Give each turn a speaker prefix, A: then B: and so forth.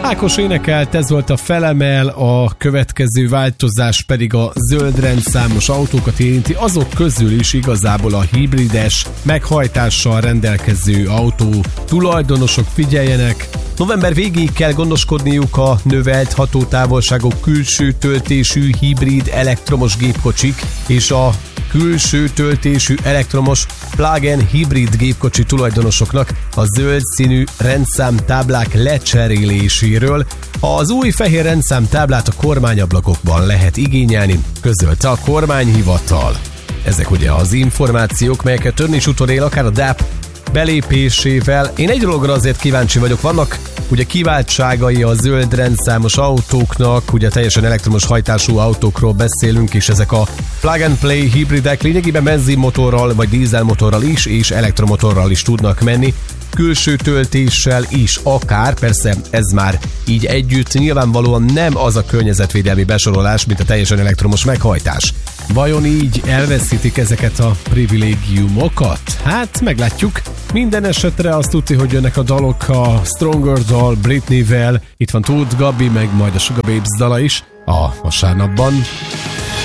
A: Ákos énekelt, ez volt a Felemel, a következő változás pedig a zöld rendszámos autókat érinti, azok közül is igazából a hibrides, meghajtással rendelkező autó tulajdonosok figyeljenek. November végéig kell gondoskodniuk a növelt hatótávolságok külső töltésű hibrid elektromos gépkocsik és a külső töltésű elektromos plug-in hibrid gépkocsi tulajdonosoknak a zöld színű rendszámtáblák lecseréléséről. Az új fehér rendszámtáblát a kormányablakokban lehet igényelni, közölte a kormányhivatal. Ezek ugye az információk, melyeket ön is utolél, akár a DAP belépésével. Én egy dologra azért kíváncsi vagyok, vannak ugye kiváltságai a zöld rendszámos autóknak, ugye teljesen elektromos hajtású autókról beszélünk, és ezek a plug and play hibridek lényegében benzinmotorral vagy dízelmotorral is, és elektromotorral is tudnak menni, külső töltéssel is akár, persze ez már így együtt nyilvánvalóan nem az a környezetvédelmi besorolás, mint a teljesen elektromos meghajtás. Vajon így elveszítik ezeket a privilégiumokat? Hát meglátjuk. Minden esetre azt tudni, hogy jönnek a dalok, a Stronger dal Britney-vel, itt van Tóth Gabi, meg majd a Sugababes dala is a vasárnapban.